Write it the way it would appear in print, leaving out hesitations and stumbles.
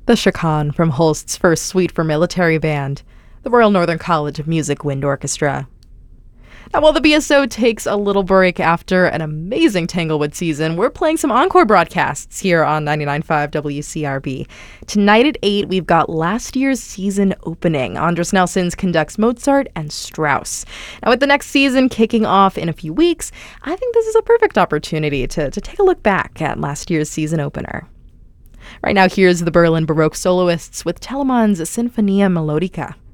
The Chakan from Holst's first suite for military band, the Royal Northern College of Music Wind Orchestra. Now, while the BSO takes a little break after an amazing Tanglewood season, we're playing some encore broadcasts here on 99.5 WCRB. Tonight at 8, we've got last year's season opening. Andres Nelsons conducts Mozart and Strauss. Now, with the next season kicking off in a few weeks, I think this is a perfect opportunity to take a look back at last year's season opener. Right now, here's the Berlin Baroque soloists with Telemann's Sinfonia Melodica.